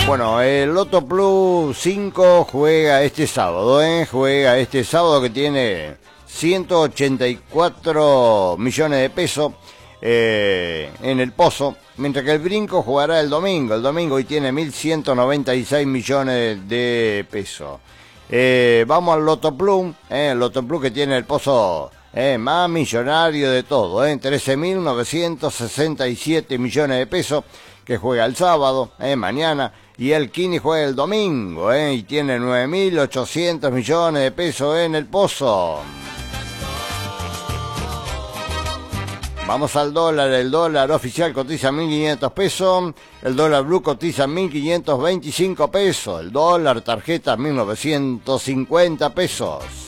Bueno, el Loto Plus 5 juega este sábado, que tiene 184 millones de pesos en el pozo, mientras que el Brinco jugará el domingo y tiene 1.196 millones de pesos. Vamos al Loto Plus, el Loto Plus que tiene el pozo más millonario de todo, 13.967 millones de pesos, que juega el sábado, mañana, y el Kini juega el domingo, y tiene 9.800 millones de pesos en el pozo. Vamos al dólar. El dólar oficial cotiza 1.500 pesos, el dólar blue cotiza 1.525 pesos, el dólar tarjeta 1.950 pesos.